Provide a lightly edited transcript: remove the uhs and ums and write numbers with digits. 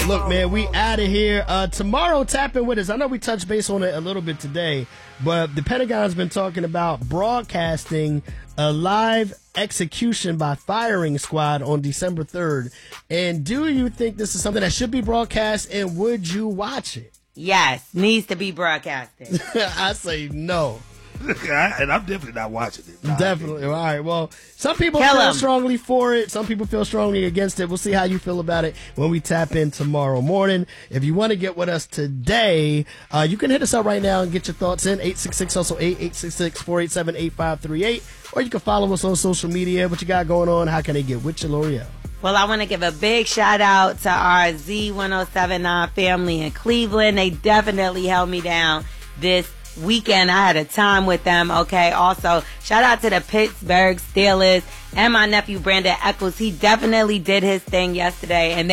Look, man, we out of here. Tomorrow, tap in with us. I know we touched base on it a little bit today, but the Pentagon's been talking about broadcasting a live execution by firing squad on December 3rd. And do you think this is something that should be broadcast, and would you watch it? Yes, needs to be broadcasted. I say no. And I'm definitely not watching it. Nah, Definitely. All right. Well, some people feel strongly for it. Some people feel strongly against it. We'll see how you feel about it when we tap in tomorrow morning. If you want to get with us today, you can hit us up right now and get your thoughts in. 866-HUSTLE-8, 866-487-8538. Or you can follow us on social media. What you got going on? How can they get with you, L'Oreal? Well, I want to give a big shout out to our Z1079 family in Cleveland. They definitely held me down this weekend. I had a time with them. Okay. Also, shout out to the Pittsburgh Steelers and my nephew Brandon Eccles. He definitely did his thing yesterday, and